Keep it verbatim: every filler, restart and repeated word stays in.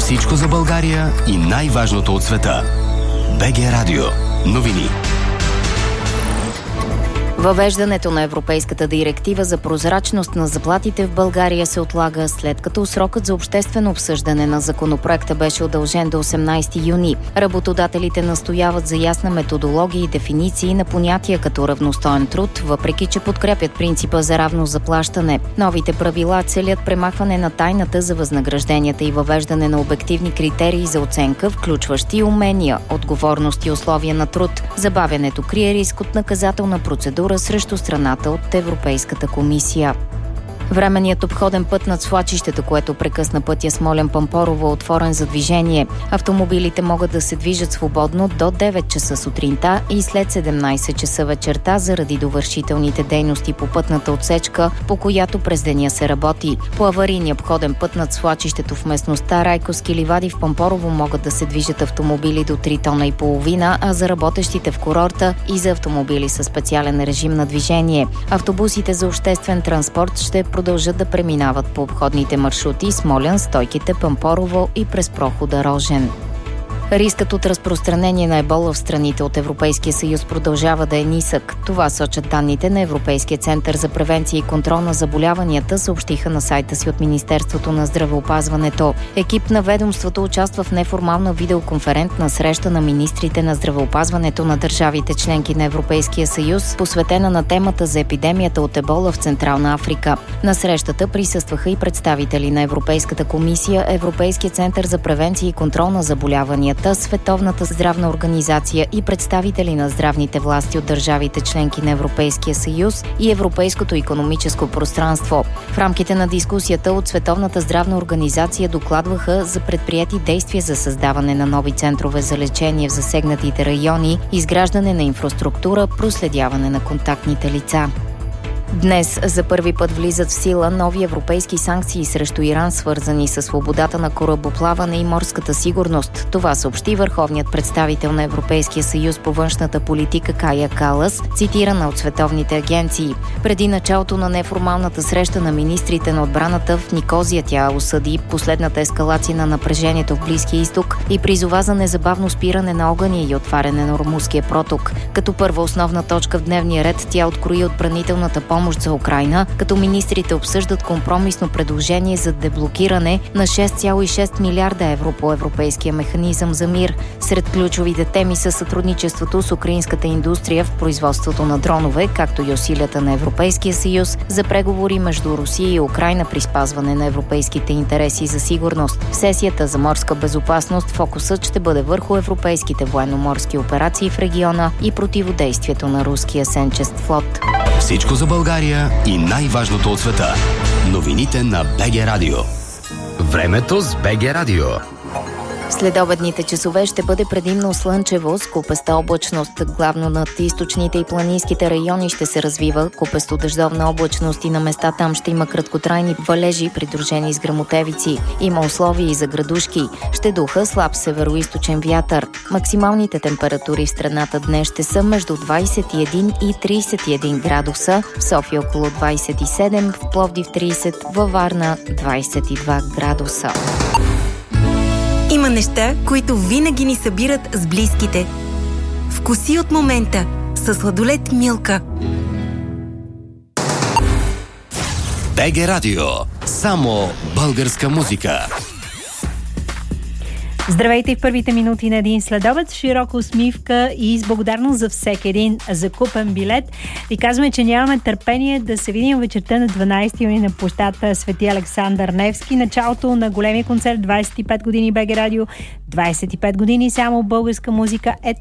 Всичко за България и най-важното от света. БГ Радио. Новини. Въвеждането на Европейската директива за прозрачност на заплатите в България се отлага, след като срокът за обществено обсъждане на законопроекта беше удължен до осемнайсети юни. Работодателите настояват за ясна методология и дефиниции на понятия като равностоен труд, въпреки че подкрепят принципа за равно заплащане. Новите правила целят премахване на тайната за възнагражденията и въвеждане на обективни критерии за оценка, включващи умения, отговорност и условия на труд. Забавянето крие риск от наказателна процедура срещу страната от Европейската комисия. Временният обходен път над свлачището, което прекъсна пътя Смолян-Пампорово, е отворен за движение. Автомобилите могат да се движат свободно до девет часа сутринта и след седемнайсет часа вечерта заради довършителните дейности по пътната отсечка, по която през деня се работи. По аварийния обходен път над свлачището в местността Райковски ливади в Пампорово могат да се движат автомобили до три тона и половина, а за работещите в курорта и за автомобили със специален режим на движение. Автобусите за обществен транспорт ще продължат да преминават по обходните маршрути Смолян, Стойките, Пампорово и през прохода Рожен. Рискът от разпространение на ебола в страните от Европейския съюз продължава да е нисък. Това сочат данните на Европейския център за превенция и контрол на заболяванията, съобщиха на сайта си от Министерството на здравеопазването. Екип на ведомството участва в неформална видеоконферентна среща на министрите на здравеопазването на държавите членки на Европейския съюз, посветена на темата за епидемията от ебола в Централна Африка. На срещата присъстваха и представители на Европейската комисия, Европейския център за превенция и контрол на заболяванията, Световната здравна организация и представители на здравните власти от държавите членки на Европейския съюз и Европейското икономическо пространство. В рамките на дискусията от Световната здравна организация докладваха за предприети действия за създаване на нови центрове за лечение в засегнатите райони, изграждане на инфраструктура, проследяване на контактните лица. Днес за първи път влизат в сила нови европейски санкции срещу Иран, свързани с свободата на корабоплаване и морската сигурност. Това съобщи върховният представител на Европейския съюз по външната политика Кая Калас, цитирана от световните агенции. Преди началото на неформалната среща на министрите на отбраната в Никозия тя осъди последната ескалация на напрежението в Близкия изток и призова за незабавно спиране на огъня и отваряне на Ормузския проток. Като първа основна точка в дневния ред тя открои отбранителната помощ за Украйна, като министрите обсъждат компромисно предложение за деблокиране на шест цяло и шест милиарда евро по Европейския механизъм за мир. Сред ключовите теми са сътрудничеството с украинската индустрия в производството на дронове, както и усилията на Европейския съюз за преговори между Русия и Украйна при спазване на европейските интереси за сигурност. В сесията за морска безопасност фокусът ще бъде върху европейските военноморски операции в региона и противодействието на руския сенчест флот. Всичко за България и най-важното от света. Новините на БГ Радио. Времето с БГ Радио. Следобедните часове ще бъде предимно слънчево с купеста облачност. Главно над източните и планинските райони ще се развива купесто дъждовна облачност и на места там ще има краткотрайни валежи, придружени с гръмотевици. Има условия и за градушки. Ще духа слаб североизточен вятър. Максималните температури в страната днес ще са между двайсет и един и трийсет и един градуса, в София около двайсет и седем, в Пловдив трийсет, във Варна двайсет и два градуса. Има неща, които винаги ни събират с близките. Вкуси от момента със сладолед Милка. БГ Радио. Само българска музика. Здравейте в първите минути на един следобед с широка усмивка и с благодарност за всеки един закупен билет. Ви казваме, че нямаме търпение да се видим вечерта на дванайсети юни на площадта Свети Александър Невски. Началото на големия концерт, двайсет и пет години БГ Радио, двайсет и пет години само българска музика е